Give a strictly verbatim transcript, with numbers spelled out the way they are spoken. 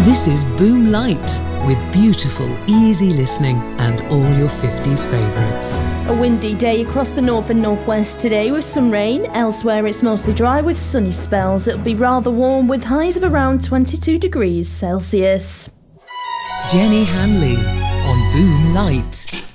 This is Boom Light, with beautiful, easy listening and all your fifties favourites. A windy day across the north and northwest today with some rain. Elsewhere it's mostly dry with sunny spells. It'll be rather warm with highs of around twenty-two degrees Celsius. Jenny Hanley on Boom Light.